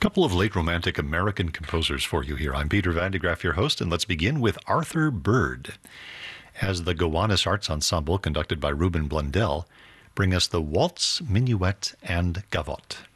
Couple of late romantic American composers for you here. I'm Peter Van de Graaff, your host, and let's begin with Arthur Byrd, as the Gowanus Arts Ensemble, conducted by Ruben Blundell, bring us the Waltz, Minuet, and Gavotte.